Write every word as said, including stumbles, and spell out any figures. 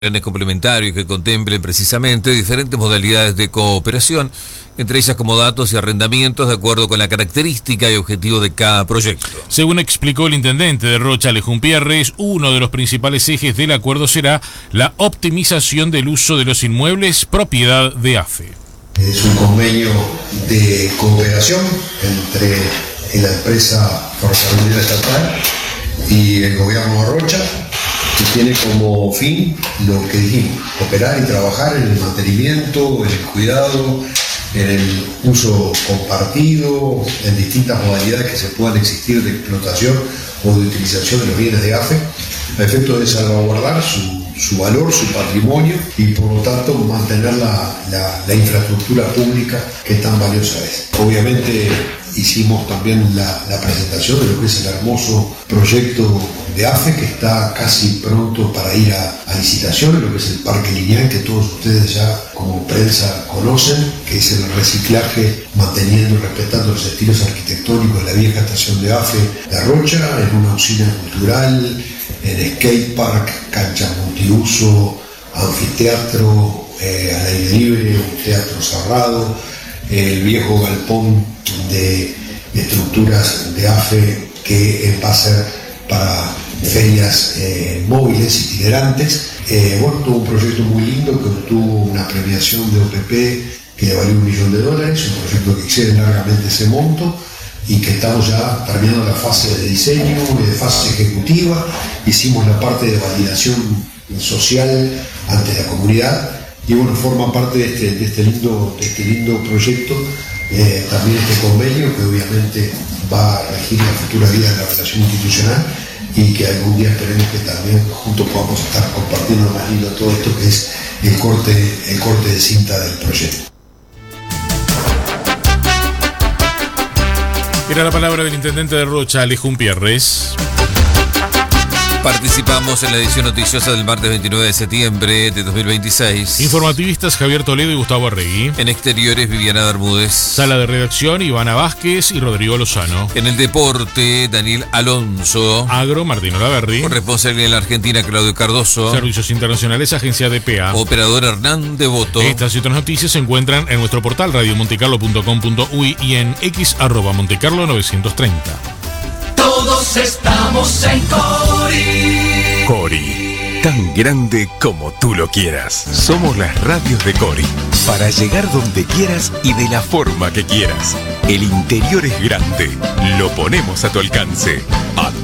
planes complementarios que contemplen precisamente diferentes modalidades de cooperación, entre ellas como datos y arrendamientos de acuerdo con la característica y objetivo de cada proyecto. Según explicó el intendente de Rocha, Lejumpierres, uno de los principales ejes del acuerdo será la optimización del uso de los inmuebles propiedad de AFE. Es un convenio de cooperación entre la empresa ferrocarrilera estatal y el gobierno de Rocha, que tiene como fin lo que dijimos, cooperar y trabajar en el mantenimiento, en el cuidado, en el uso compartido, en distintas modalidades que se puedan existir de explotación o de utilización de los bienes de AFE, a efecto de salvaguardar su, su valor, su patrimonio y por lo tanto mantener la, la, la infraestructura pública que tan valiosa es. Obviamente hicimos también la, la presentación de lo que es el hermoso proyecto de AFE, que está casi pronto para ir a, a licitación, lo que es el Parque Lineal, que todos ustedes ya como prensa conocen, que es el reciclaje manteniendo y respetando los estilos arquitectónicos de la vieja estación de AFE de Rocha, en una usina cultural, en skate park, cancha multiuso, anfiteatro eh, al aire libre, un teatro cerrado, el viejo galpón de estructuras de AFE que va a ser para ferias eh, móviles, itinerantes. Eh, bueno, tuvo un proyecto muy lindo que obtuvo una premiación de O P P que le valió un millón de dólares, un proyecto que excede largamente ese monto y que estamos ya terminando la fase de diseño y de fase ejecutiva. Hicimos la parte de validación social ante la comunidad y bueno, forma parte de este, de este, lindo, de este lindo proyecto eh, también este convenio que obviamente va a regir la futura vida de la relación institucional y que algún día esperemos que también juntos podamos estar compartiendo lo más lindo de todo esto, que es el corte, el corte de cinta del proyecto. Era la palabra del intendente de Rocha, Lejumpierres. Participamos en la edición noticiosa del martes veintinueve de septiembre de dos mil veintiséis. Informativistas Javier Toledo y Gustavo Arregui. En exteriores, Viviana Bermúdez. Sala de redacción, Ivana Vázquez y Rodrigo Lozano. En el deporte, Daniel Alonso. Agro, Martín Olaverri. Corresponsal en la Argentina, Claudio Cardoso. Servicios Internacionales, Agencia D P A. Operador Hernán Devoto. Estas y otras noticias se encuentran en nuestro portal radio montecarlo punto com punto uy y en x arroba montecarlo novecientos treinta. Todos estamos en Cori. Cori, tan grande como tú lo quieras. Somos las radios de Cori, para llegar donde quieras y de la forma que quieras. El interior es grande, lo ponemos a tu alcance. A